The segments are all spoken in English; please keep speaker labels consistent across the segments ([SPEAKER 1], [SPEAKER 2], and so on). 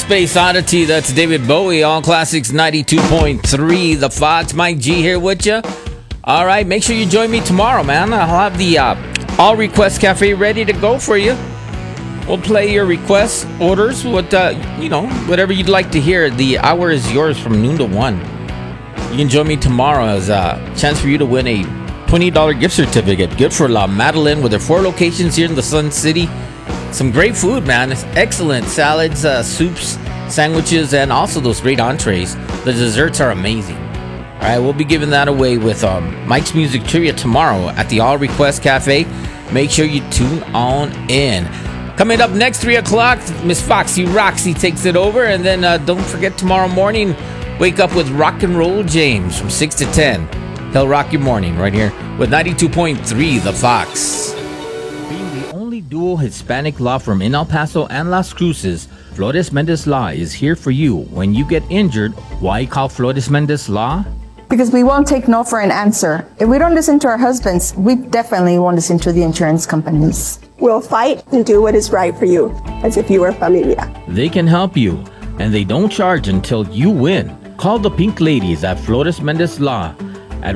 [SPEAKER 1] Space Oddity, that's David Bowie, All Classics 92.3, The Fox. Mike G here with you. All right, make sure you join me tomorrow, man. I'll have the All Request Cafe ready to go for you. We'll play your requests, orders, whatever you'd like to hear. The hour is yours from noon to 1. You can join me tomorrow as a chance for you to win a $20 gift certificate. Good for La Madeleine with their 4 locations here in the Sun City. Some great food, man. It's excellent. Salads, soups, sandwiches, and also those great entrees. The desserts are amazing. All right, we'll be giving that away with Mike's Music Trivia tomorrow at the All Request Cafe. Make sure you tune on in. Coming up next, 3 o'clock, Miss Foxy Roxy takes it over. And then don't forget tomorrow morning, wake up with Rock and Roll James from 6 to 10. He'll rock your morning right here with 92.3 The Fox. Dual Hispanic law firm in El Paso and Las Cruces, Flores Mendez Law is here for you. When you get injured, why call Flores Mendez Law?
[SPEAKER 2] Because we won't take no for an answer. If we don't listen to our husbands, we definitely won't listen to the insurance companies.
[SPEAKER 3] We'll fight and do what is right for you, as if you were familia.
[SPEAKER 1] They can help you, and they don't charge until you win. Call the Pink Ladies at Flores Mendez Law at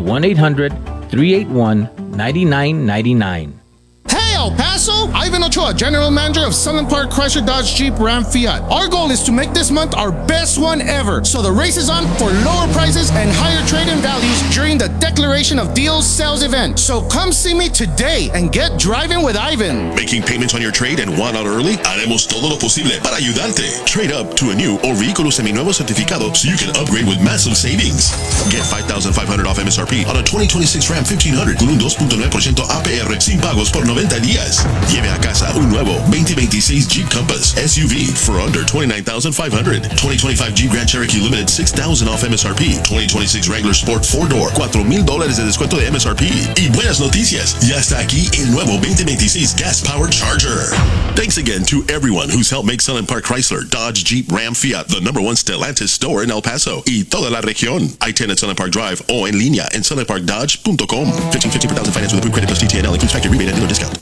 [SPEAKER 1] 1-800-381-9999.
[SPEAKER 4] El Paso, Ivan Ochoa, General Manager of Sunland Park Chrysler Dodge Jeep Ram Fiat. Our goal is to make this month our best one ever. So the race is on for lower prices and higher trade-in values during the Declaration of Deals sales event. So come see me today and get driving with Ivan.
[SPEAKER 5] Making payments on your trade and want out early? Haremos todo lo posible para ayudarte. Trade up to a new or vehículo seminuevo certificado so you can upgrade with massive savings. Get $5,500 off MSRP on a 2026 Ram 1500 con un 2.9% APR sin pagos por 90 días. Lleve a casa un nuevo 2026 Jeep Compass SUV for under $29,500. 2025 Jeep Grand Cherokee Limited $6,000 off MSRP. 2026 Wrangler Sport 4-door $4,000 de descuento de MSRP. Y buenas noticias, ya está aquí el nuevo 2026 Gas Powered Charger. Thanks again to everyone who's helped make Sunland Park Chrysler Dodge Jeep Ram Fiat the #1 Stellantis store in El Paso y toda la región. I-10 at Sunland Park Drive o en línea en sunlandparkdodge.com. 1550 per thousand finance with approved credit plus TTNL includes factory rebate and dealer discount.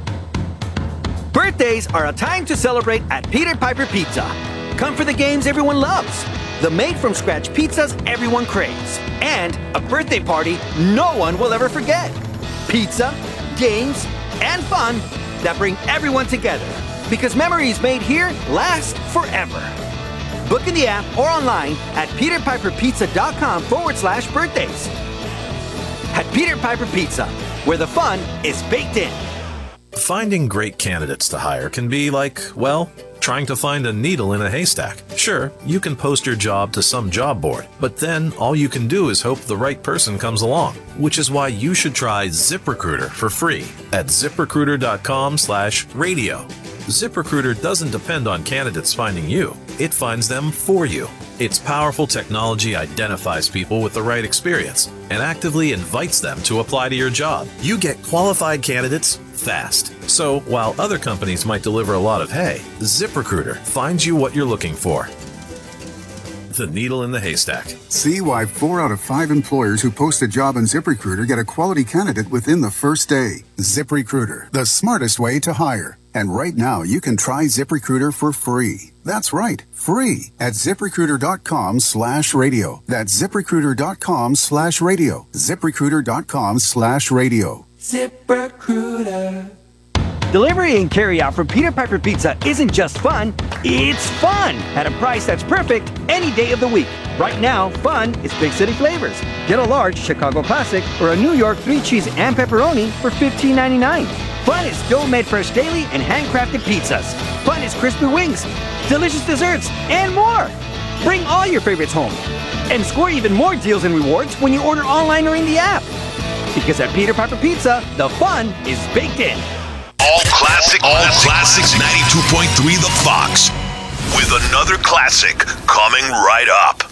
[SPEAKER 6] Birthdays are a time to celebrate at Peter Piper Pizza. Come for the games everyone loves, the made-from-scratch pizzas everyone craves, and a birthday party no one will ever forget. Pizza, games, and fun that bring everyone together, because memories made here last forever. Book in the app or online at peterpiperpizza.com/birthdays. At Peter Piper Pizza, where the fun is baked in.
[SPEAKER 7] Finding great candidates to hire can be like, well, trying to find a needle in a haystack. Sure, you can post your job to some job board, but then all you can do is hope the right person comes along, which is why you should try ZipRecruiter for free at ZipRecruiter.com/radio. ZipRecruiter doesn't depend on candidates finding you. It finds them for you. Its powerful technology identifies people with the right experience and actively invites them to apply to your job. You get qualified candidates fast. So while other companies might deliver a lot of hay, ZipRecruiter finds you what you're looking for. The needle in the haystack.
[SPEAKER 8] See why 4 out of 5 employers who post a job on ZipRecruiter get a quality candidate within the first day. ZipRecruiter, the smartest way to hire. And right now, you can try ZipRecruiter for free. That's right, free at ZipRecruiter.com/radio. That's ZipRecruiter.com/radio. ZipRecruiter.com/radio.
[SPEAKER 6] ZipRecruiter. Delivery and carry out from Peter Piper Pizza isn't just fun, it's fun at a price that's perfect any day of the week. Right now, fun is big city flavors. Get a large Chicago Classic or a New York 3-cheese and pepperoni for $15.99. Fun is dough-made fresh daily and handcrafted pizzas. Fun is crispy wings, delicious desserts, and more. Bring all your favorites home and score even more deals and rewards when you order online or in the app. Because at Peter Piper Pizza, the fun is baked in.
[SPEAKER 5] All classics 92.3 The Fox. With another classic coming right up.